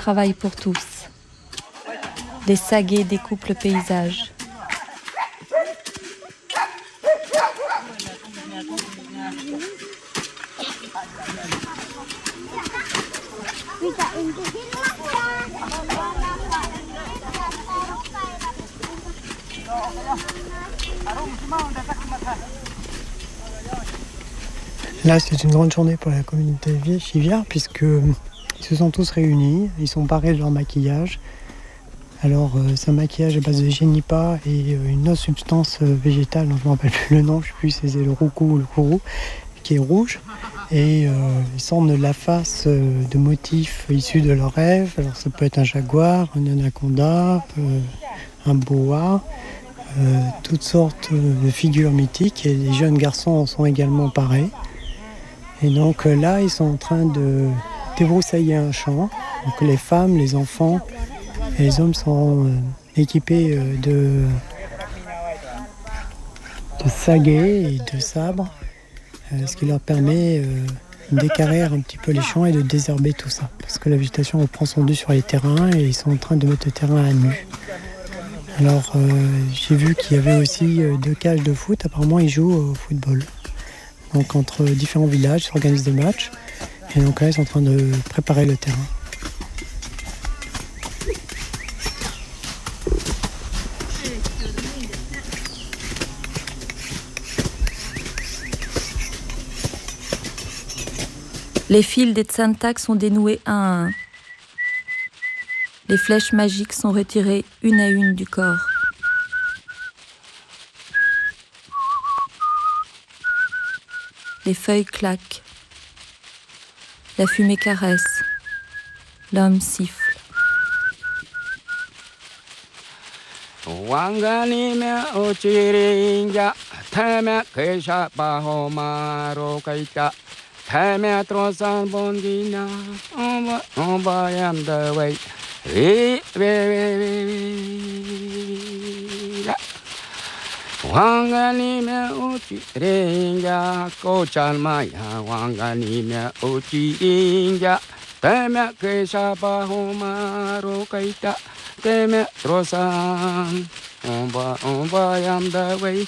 travail pour tous. Des saguets découpent le paysage. Là, c'est une grande journée pour la communauté chivière puisqu'ils se sont tous réunis, ils sont parés de leur maquillage. Alors, c'est un maquillage à base de génipa et une autre substance végétale dont je ne me rappelle plus le nom, je ne sais plus si c'est le roucou ou le kourou, qui est rouge. Et ils sortent de la face de motifs issus de leurs rêves. Alors, ça peut être un jaguar, un anaconda, un boa, toutes sortes de figures mythiques. Et les jeunes garçons en sont également parés. Et donc là, ils sont en train de débroussailler un champ. Donc les femmes, les enfants et les hommes sont équipés de saguets et de sabres, ce qui leur permet d'équarrir un petit peu les champs et de désherber tout ça. Parce que la végétation reprend son dû sur les terrains et ils sont en train de mettre le terrain à nu. Alors j'ai vu qu'il y avait aussi 2 cages de foot. Apparemment, ils jouent au football. Donc entre différents villages, ils s'organisent des matchs. Et donc là, ils sont en train de préparer le terrain. Les fils des tsantak sont dénoués un à un. Les flèches magiques sont retirées une à une du corps. Les feuilles claquent. La fumée caresse. L'homme siffle. Wangani me uchiringa, teme kesha baho maro kaita, teme trosan bondina, omba yam the way, Wangani me uchiringa, kochan maya, wangani me uchiringa, teme kesha baho maro kaita. Teme trosan, omba yam the way.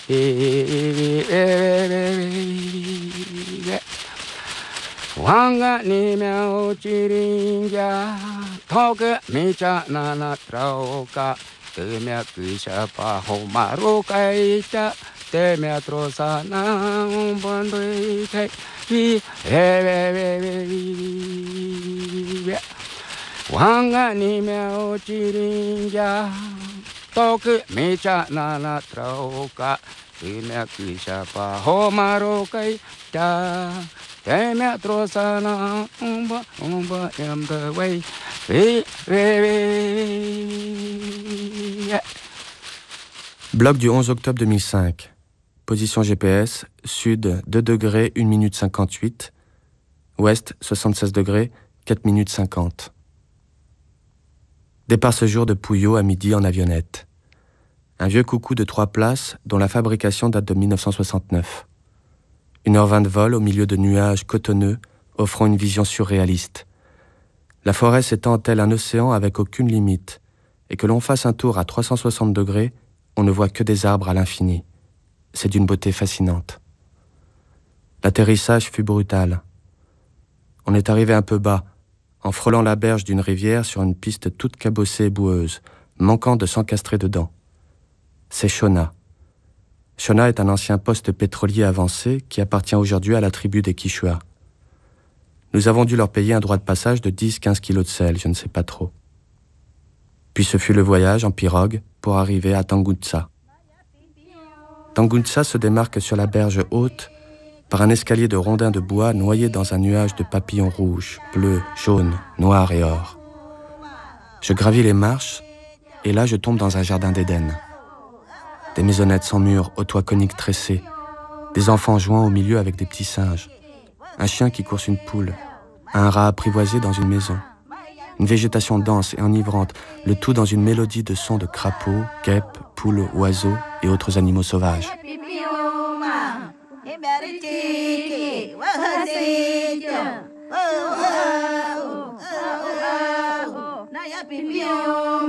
Wanga ni me uchiringa, toke micha nana trauka, teme kisha pa homaro kaita, teme trosana umbandoi kai. Wanga ni me uchiringa, toku mecha nana trauka, teme kisha pa homaro kaita, teme trosana umba yam the way. Bloc du 11 octobre 2005. Position GPS, sud 2 degrés 1 minute 58, ouest 76 degrés 4 minutes 50. Départ ce jour de Pouillot à midi en avionnette. Un vieux coucou de 3 places dont la fabrication date de 1969. 1h20 de vol au milieu de nuages cotonneux offrant une vision surréaliste. La forêt s'étend tel un océan avec aucune limite, et que l'on fasse un tour à 360 degrés, on ne voit que des arbres à l'infini. C'est d'une beauté fascinante. L'atterrissage fut brutal. On est arrivé un peu bas, en frôlant la berge d'une rivière sur une piste toute cabossée et boueuse, manquant de s'encastrer dedans. C'est Shona. Shona est un ancien poste pétrolier avancé qui appartient aujourd'hui à la tribu des Quichua. Nous avons dû leur payer un droit de passage de 10-15 kilos de sel, je ne sais pas trop. Puis ce fut le voyage en pirogue pour arriver à Tangutsa. Tangutsa se démarque sur la berge haute par un escalier de rondins de bois noyé dans un nuage de papillons rouges, bleus, jaunes, noirs et or. Je gravis les marches et là je tombe dans un jardin d'Éden. Des maisonnettes sans murs, aux toits coniques tressés, des enfants jouant au milieu avec des petits singes, un chien qui course une poule, un rat apprivoisé dans une maison, une végétation dense et enivrante, le tout dans une mélodie de sons de crapauds, guêpes, poules, oiseaux et autres animaux sauvages.